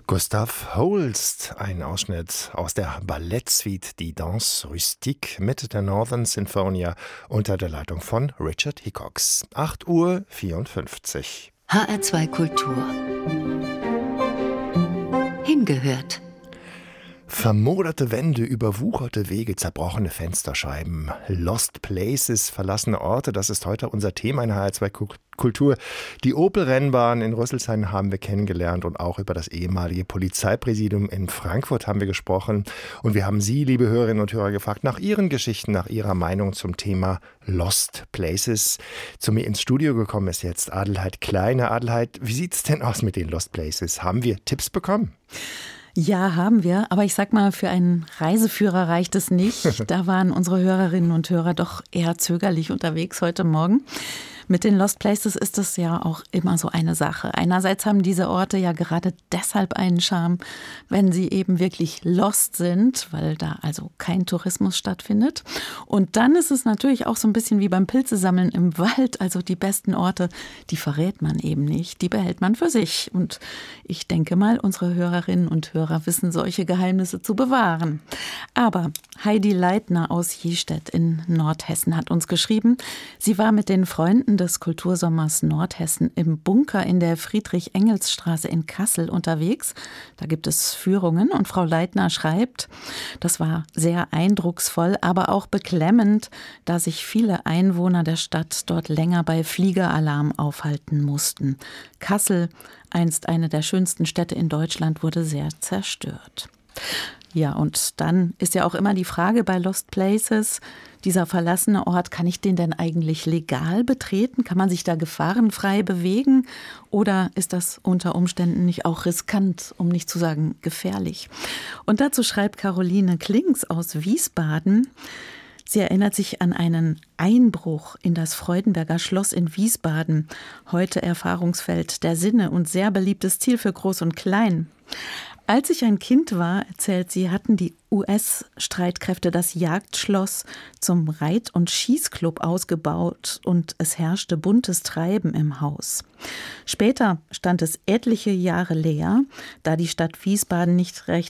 Gustav Holst, ein Ausschnitt aus der Ballettsuite Die Danse Rustique mit der Northern Sinfonia unter der Leitung von Richard Hickox. 8:54 Uhr. HR2 Kultur. Hingehört. Vermoderte Wände, überwucherte Wege, zerbrochene Fensterscheiben, Lost Places, verlassene Orte, das ist heute unser Thema in HR2 Kultur. Die Opel-Rennbahn in Rüsselsheim haben wir kennengelernt und auch über das ehemalige Polizeipräsidium in Frankfurt haben wir gesprochen. Und wir haben Sie, liebe Hörerinnen und Hörer, gefragt nach Ihren Geschichten, nach Ihrer Meinung zum Thema Lost Places. Zu mir ins Studio gekommen ist jetzt Adelheid Kleine. Adelheid, wie sieht es denn aus mit den Lost Places? Haben wir Tipps bekommen? Ja, haben wir. Aber ich sag mal, für einen Reiseführer reicht es nicht. Da waren unsere Hörerinnen und Hörer doch eher zögerlich unterwegs heute Morgen. Mit den Lost Places ist es ja auch immer so eine Sache. Einerseits haben diese Orte ja gerade deshalb einen Charme, wenn sie eben wirklich lost sind, weil da also kein Tourismus stattfindet. Und dann ist es natürlich auch so ein bisschen wie beim Pilzesammeln im Wald. Also die besten Orte, die verrät man eben nicht, die behält man für sich. Und ich denke mal, unsere Hörerinnen und Hörer wissen solche Geheimnisse zu bewahren. Aber Heidi Leitner aus Jiestedt in Nordhessen hat uns geschrieben, sie war mit den Freunden des Kultursommers Nordhessen im Bunker in der Friedrich-Engels-Straße in Kassel unterwegs. Da gibt es Führungen und Frau Leitner schreibt, das war sehr eindrucksvoll, aber auch beklemmend, da sich viele Einwohner der Stadt dort länger bei Fliegeralarm aufhalten mussten. Kassel, einst eine der schönsten Städte in Deutschland, wurde sehr zerstört. Ja, und dann ist ja auch immer die Frage bei Lost Places, dieser verlassene Ort, kann ich den denn eigentlich legal betreten? Kann man sich da gefahrenfrei bewegen? Oder ist das unter Umständen nicht auch riskant, um nicht zu sagen gefährlich? Und dazu schreibt Caroline Klings aus Wiesbaden. Sie erinnert sich an einen Einbruch in das Freudenberger Schloss in Wiesbaden. Heute Erfahrungsfeld der Sinne und sehr beliebtes Ziel für Groß und Klein. Als ich ein Kind war, erzählt sie, hatten die US-Streitkräfte das Jagdschloss zum Reit- und Schießclub ausgebaut und es herrschte buntes Treiben im Haus. Später stand es etliche Jahre leer, da die Stadt Wiesbaden nicht recht